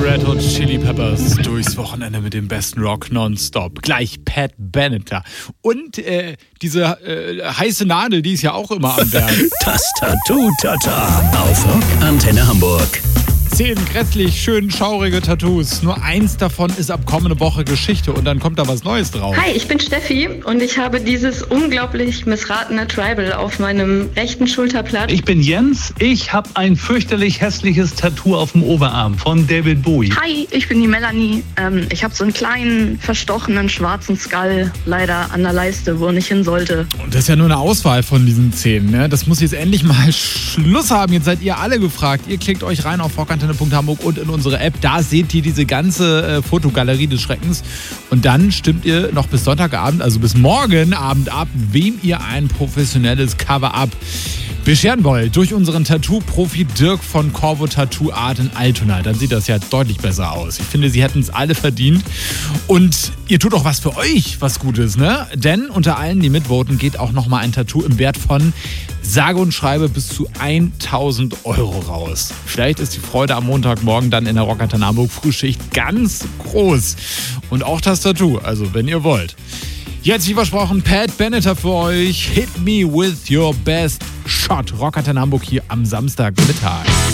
Red Hot Chili Peppers durchs Wochenende mit dem besten Rock nonstop. Gleich Pat Benatar. Und diese heiße Nadel, die ist ja auch immer am Werk. Das Tattoo-Tata auf Rock Antenne Hamburg. 10 grässlich schön schaurige Tattoos. Nur eins davon ist ab kommende Woche Geschichte und dann kommt da was Neues drauf. Hi, ich bin Steffi und ich habe dieses unglaublich missratene Tribal auf meinem rechten Schulterblatt. Ich bin Jens. Ich habe ein fürchterlich hässliches Tattoo auf dem Oberarm von David Bowie. Hi, ich bin die Melanie. Ich habe so einen kleinen, verstochenen, schwarzen Skull leider an der Leiste, wo er nicht hin sollte. Und das ist ja nur eine Auswahl von diesen 10. Ne? Das muss jetzt endlich mal Schluss haben. Jetzt seid ihr alle gefragt. Ihr klickt euch rein auf rockantenne.hamburg und in unsere App. Da seht ihr diese ganze Fotogalerie des Schreckens. Und dann stimmt ihr noch bis Sonntagabend, also bis morgen Abend ab, wem ihr ein professionelles Cover-Up bescheren wollt. Durch unseren Tattoo-Profi Dirk von Corvo Tattoo Art in Altona. Dann sieht das ja deutlich besser aus. Ich finde, sie hätten es alle verdient. Und ihr tut auch was für euch, was Gutes, ne? Denn unter allen, die mitvoten, geht auch nochmal ein Tattoo im Wert von sage und schreibe bis zu 1.000 Euro raus. Vielleicht ist die Freude am Montagmorgen dann in der Rock Antenne Hamburg Frühschicht ganz groß. Und auch das Tattoo, also wenn ihr wollt. Jetzt, wie versprochen, Pat Benatar für euch. Hit me with your best shot. Rock Antenne Hamburg hier am Samstagmittag.